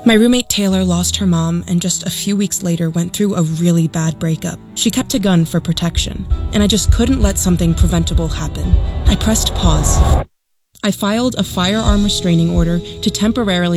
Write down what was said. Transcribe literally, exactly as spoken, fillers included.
My roommate Taylor lost her mom and just a few weeks later went through a really bad breakup. She kept a gun for protection, and I just couldn't let something preventable happen. I pressed pause. I filed a firearm restraining order to temporarily